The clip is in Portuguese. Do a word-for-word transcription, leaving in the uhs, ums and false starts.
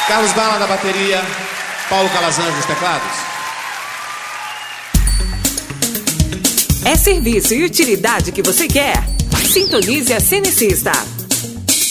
Carlos Bala na bateria, Paulo Calazans nos teclados. É serviço e utilidade que você quer? Sintonize a Cenicista.